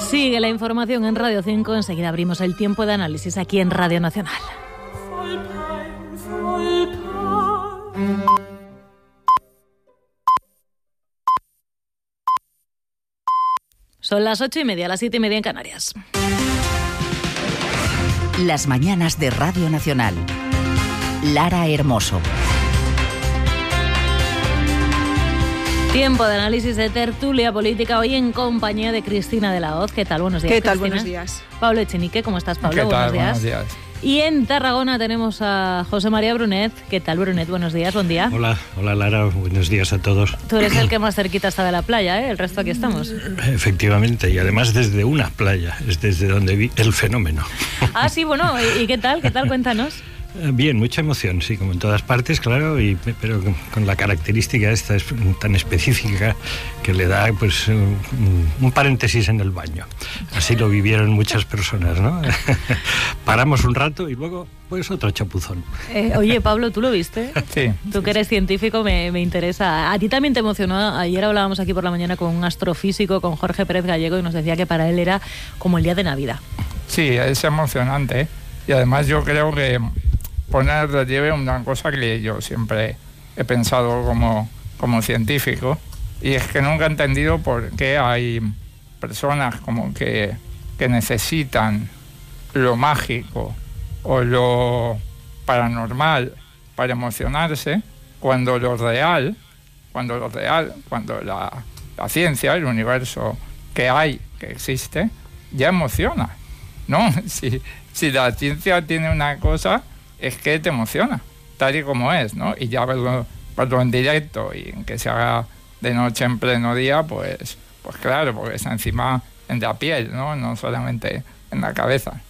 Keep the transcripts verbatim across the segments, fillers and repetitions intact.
Sigue la información en Radio cinco. Enseguida abrimos el tiempo de análisis aquí en Radio Nacional. Son las ocho y media, las siete y media en Canarias. Las mañanas de Radio Nacional. Lara Hermoso. Tiempo de análisis de tertulia política hoy en compañía de Cristina de la Hoz. ¿Qué tal? Buenos días, ¿Qué tal? Cristina. Buenos días. Pablo Echenique, ¿cómo estás, Pablo? ¿Qué tal? Buenos días. Buenos días. Y en Tarragona tenemos a José María Brunet. ¿Qué tal, Brunet? Buenos días, buen día. Hola, hola Lara, buenos días a todos. Tú eres el que más cerquita está de la playa, ¿eh? El resto aquí estamos. Efectivamente, y además desde una playa, es desde donde vi el fenómeno. Ah, sí, bueno, ¿y, y qué tal? ¿Qué tal? Cuéntanos. Bien, mucha emoción, sí, como en todas partes, claro, y, pero con la característica esta es tan específica que le da pues un, un paréntesis en el baño. Así lo vivieron muchas personas, ¿no? Paramos un rato y luego, pues otro chapuzón. Eh, oye, Pablo, ¿tú lo viste? Sí. Tú que eres científico, me, me interesa. ¿A ti también te emocionó? Ayer hablábamos aquí por la mañana con un astrofísico, con Jorge Pérez Gallego, y nos decía que para él era como el día de Navidad. Sí, es emocionante, ¿eh? Y además yo creo que poner en relieve una cosa que yo siempre he pensado como, como científico, y es que nunca he entendido por qué hay personas como que, que necesitan lo mágico o lo paranormal para emocionarse, cuando lo real, cuando lo real, cuando la, la ciencia, el universo que hay, que existe, ya emociona, ¿no? Si, si la ciencia tiene una cosa, es que te emociona, tal y como es, ¿no? Y ya verlo, verlo en directo y en que se haga de noche en pleno día, pues, pues claro, porque está encima en la piel, ¿no? No solamente en la cabeza.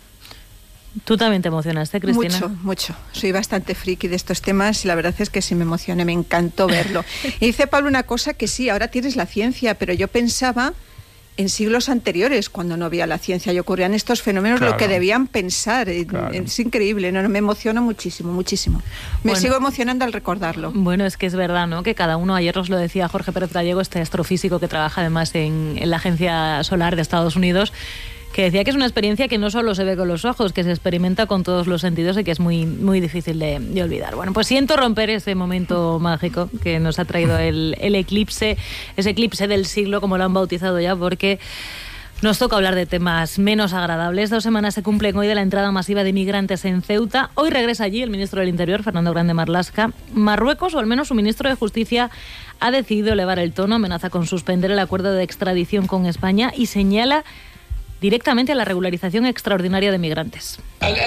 ¿Tú también te emocionaste, Cristina? Mucho, mucho. Soy bastante friki de estos temas y la verdad es que sí me emocioné, me encantó verlo. Y dice Pablo una cosa que sí, ahora tienes la ciencia, pero yo pensaba en siglos anteriores, cuando no había la ciencia y ocurrían estos fenómenos, claro, lo que debían pensar. Claro. Es increíble, no, no, me emociono muchísimo, muchísimo. Me bueno, sigo emocionando al recordarlo. Bueno, es que es verdad, ¿no? Que cada uno, ayer os lo decía Jorge Pérez Gallego, este astrofísico que trabaja además en, en la Agencia Solar de Estados Unidos, que decía que es una experiencia que no solo se ve con los ojos, que se experimenta con todos los sentidos y que es muy, muy difícil de, de olvidar. Bueno, pues siento romper ese momento mágico que nos ha traído el, el eclipse, ese eclipse del siglo, como lo han bautizado ya, porque nos toca hablar de temas menos agradables. Dos semanas se cumplen hoy de la entrada masiva de inmigrantes en Ceuta. Hoy regresa allí el ministro del Interior, Fernando Grande Marlaska. Marruecos, o al menos su ministro de Justicia, ha decidido elevar el tono, amenaza con suspender el acuerdo de extradición con España y señala directamente a la regularización extraordinaria de migrantes.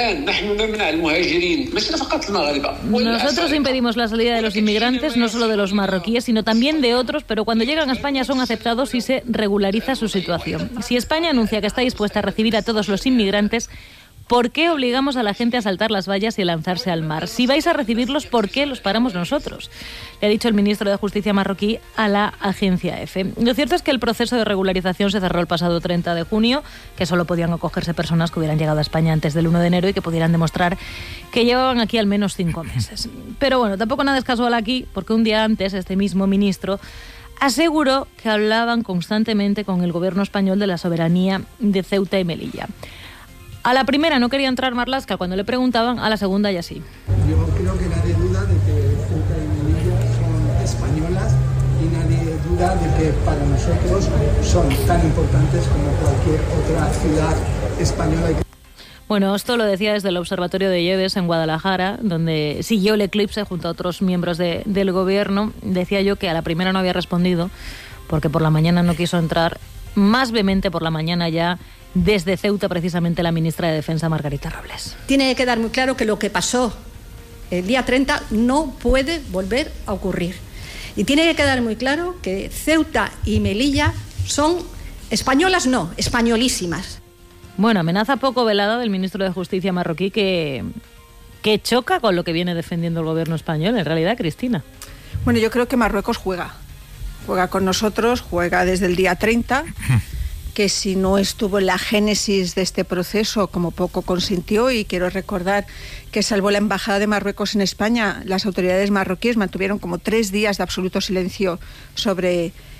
Nosotros impedimos la salida de los inmigrantes, no solo de los marroquíes, sino también de otros, pero cuando llegan a España son aceptados y se regulariza su situación. Si España anuncia que está dispuesta a recibir a todos los inmigrantes, ¿por qué obligamos a la gente a saltar las vallas y lanzarse al mar? Si vais a recibirlos, ¿por qué los paramos nosotros? Le ha dicho el ministro de Justicia marroquí a la agencia EFE. Lo cierto es que el proceso de regularización se cerró el pasado treinta de junio, que solo podían acogerse personas que hubieran llegado a España antes del uno de enero y que pudieran demostrar que llevaban aquí al menos cinco meses. Pero bueno, tampoco nada es casual aquí, porque un día antes este mismo ministro aseguró que hablaban constantemente con el gobierno español de la soberanía de Ceuta y Melilla. A la primera no quería entrar Marlaska cuando le preguntaban, a la segunda ya sí. Yo creo que nadie duda de que Ceuta y Melilla son españolas y nadie duda de que para nosotros son tan importantes como cualquier otra ciudad española. Bueno, esto lo decía desde el Observatorio de Lleves en Guadalajara, donde siguió el eclipse junto a otros miembros de, del gobierno. Decía yo que a la primera no había respondido porque por la mañana no quiso entrar, más vehemente por la mañana ya, desde Ceuta, precisamente, la ministra de Defensa, Margarita Robles. Tiene que quedar muy claro que lo que pasó el día treinta no puede volver a ocurrir. Y tiene que quedar muy claro que Ceuta y Melilla son españolas, no, españolísimas. Bueno, amenaza poco velada del ministro de Justicia marroquí que, que choca con lo que viene defendiendo el gobierno español, en realidad, Cristina. Bueno, yo creo que Marruecos juega. Juega con nosotros, juega desde el día treinta... que si no estuvo en la génesis de este proceso, como poco consintió, y quiero recordar que salvo la Embajada de Marruecos en España, las autoridades marroquíes mantuvieron como tres días de absoluto silencio sobre